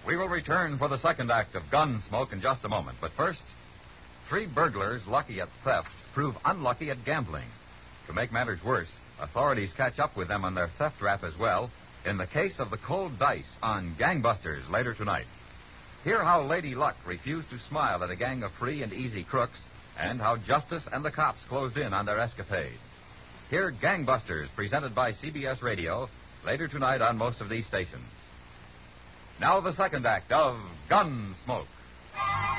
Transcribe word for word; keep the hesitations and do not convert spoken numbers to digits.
We will return for the second act of Gunsmoke in just a moment. But first, three burglars lucky at theft prove unlucky at gambling. To make matters worse, authorities catch up with them on their theft rap as well in the case of the cold dice on Gangbusters later tonight. Hear how Lady Luck refused to smile at a gang of free and easy crooks and how justice and the cops closed in on their escapades. Hear Gangbusters, presented by C B S Radio, later tonight on most of these stations. Now the second act of Gunsmoke.